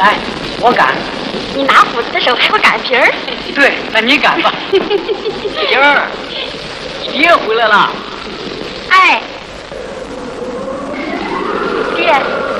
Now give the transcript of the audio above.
来，我干。 你拿斧子的手还有擀皮儿。 对，那你干吧。英儿，你爹回来了。 哎，爹。